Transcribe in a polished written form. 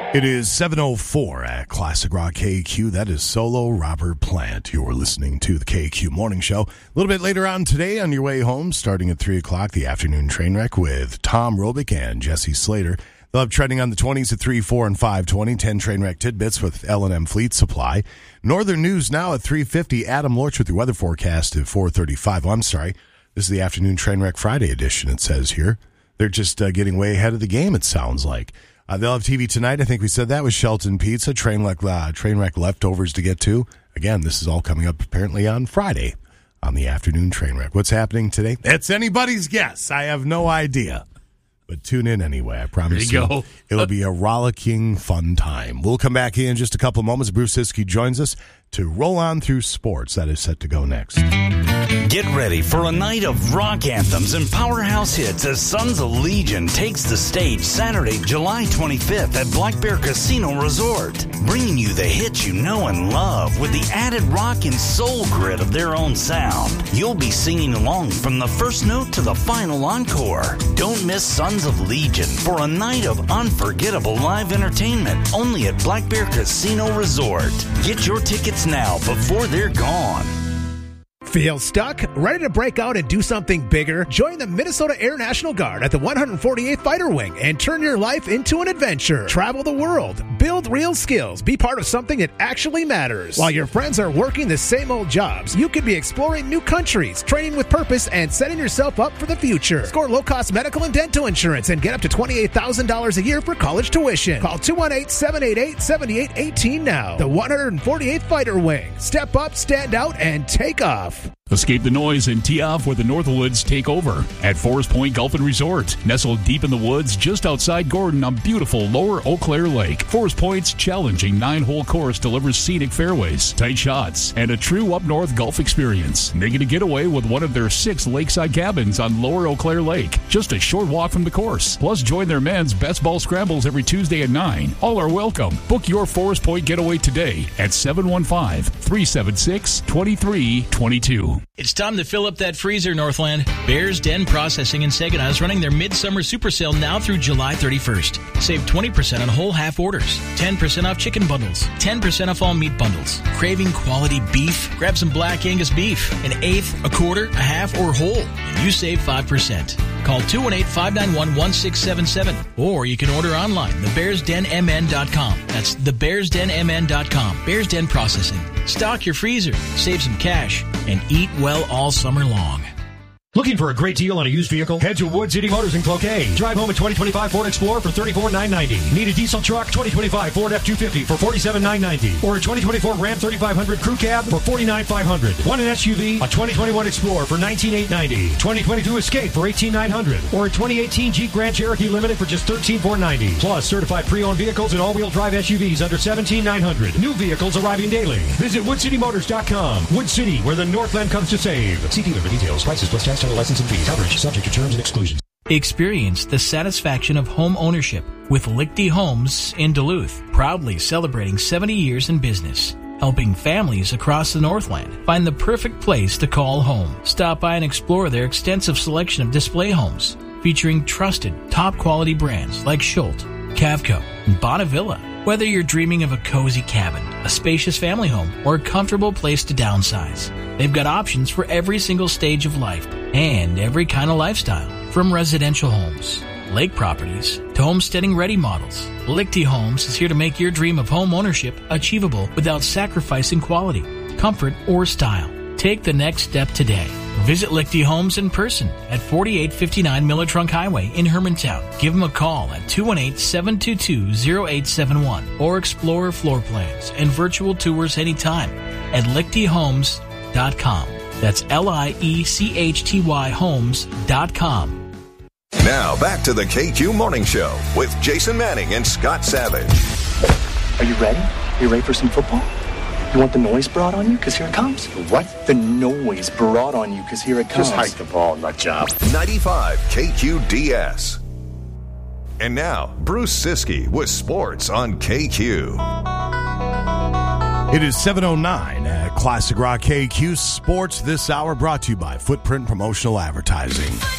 It is 7:04 at Classic Rock KQ. That is solo Robert Plant. You're listening to the KQ Morning Show. A little bit later on today on your way home, starting at 3 o'clock, the afternoon train wreck with Tom Robick and Jesse Slater. They'll have trending on the 20s at 3, 4, and 5:20. 10 train wreck tidbits with L&M Fleet Supply. Northern News now at 3:50. Adam Lorch with your weather forecast at 4:35. Oh, I'm sorry. This is the afternoon train wreck Friday edition, it says here. They're just getting way ahead of the game, it sounds like. They'll have TV tonight. I think we said that with Shelton Pizza. Train wreck leftovers to get to. Again, this is all coming up apparently on Friday on the afternoon train wreck. What's happening today? It's anybody's guess. I have no idea. But tune in anyway. I promise you. It'll be a rollicking, fun time. We'll come back in just a couple of moments. Bruce Siskey joins us to roll on through sports. That is set to go next. Get ready for a night of rock anthems and powerhouse hits as Sons of Legion takes the stage Saturday, July 25th at Black Bear Casino Resort, bringing you the hits you know and love with the added rock and soul grit of their own sound. You'll be singing along from the first note to the final encore. Don't miss Sons of Legion for a night of unforgettable live entertainment only at Black Bear Casino Resort. Get your tickets now before they're gone. Feel stuck? Ready to break out and do something bigger? Join the Minnesota Air National Guard at the 148th Fighter Wing and turn your life into an adventure. Travel the world, build real skills, be part of something that actually matters. While your friends are working the same old jobs, you could be exploring new countries, training with purpose, and setting yourself up for the future. Score low-cost medical and dental insurance and get up to $28,000 a year for college tuition. Call 218-788-7818 now. The 148th Fighter Wing. Step up, stand out, and take off. Escape the noise and tee off where the Northwoods take over at Forest Point Golf and Resort. Nestled deep in the woods just outside Gordon on beautiful Lower Eau Claire Lake. Forest Point's challenging 9-hole course delivers scenic fairways, tight shots, and a true up-north golf experience. Make it a getaway with one of their 6 lakeside cabins on Lower Eau Claire Lake. Just a short walk from the course. Plus, join their men's best ball scrambles every Tuesday at 9. All are welcome. Book your Forest Point getaway today at 715-376-2322. It's time to fill up that freezer, Northland. Bears Den Processing in Saginaw is running their midsummer super sale now through July 31st. Save 20% on whole half orders, 10% off chicken bundles, 10% off all meat bundles. Craving quality beef? Grab some Black Angus beef, an eighth, a quarter, a half, or whole, and you save 5%. Call 218-591-1677, or you can order online, thebearsdenmn.com. That's thebearsdenmn.com. Bears Den Processing. Stock your freezer, save some cash, and eat well all summer long. Looking for a great deal on a used vehicle? Head to Wood City Motors in Cloquet. Drive home a 2025 Ford Explorer for $34,990. Need a diesel truck? 2025 Ford F-250 for $47,990. Or a 2024 Ram 3500 Crew Cab for $49,500. Want an SUV? A 2021 Explorer for $19,890. 2022 Escape for $18,900. Or a 2018 Jeep Grand Cherokee Limited for just $13,490. Plus, certified pre-owned vehicles and all-wheel drive SUVs under $17,900. New vehicles arriving daily. Visit WoodCityMotors.com. Wood City, where the Northland comes to save. See dealer for details. Prices plus tax, title, license, and fees. Coverage subject to terms and exclusions. Experience the satisfaction of home ownership with Lichty Homes in Duluth, proudly celebrating 70 years in business, helping families across the Northland find the perfect place to call home. Stop by and explore their extensive selection of display homes, featuring trusted, top-quality brands like Schultz, Cavco, and Bonnevilla. Whether you're dreaming of a cozy cabin, a spacious family home, or a comfortable place to downsize, they've got options for every single stage of life and every kind of lifestyle. From residential homes, lake properties, to homesteading-ready models, Lichty Homes is here to make your dream of home ownership achievable without sacrificing quality, comfort, or style. Take the next step today. Visit Lichty Homes in person at 4859 Miller Trunk Highway in Hermantown. Give them a call at 218-722-0871 or explore floor plans and virtual tours anytime at lichtyhomes.com. That's LIECHTY homes.com. Now back to the KQ Morning Show with Jason Manning and Scott Savage. Are you ready? You ready for some football? You want the noise brought on you? Because here it comes. What? The noise brought on you, because here it comes. Just hike the ball, nut job. 95 KQDS. And now, Bruce Siskey with sports on KQ. It is 7:09 at Classic Rock KQ Sports this hour, brought to you by Footprint Promotional Advertising.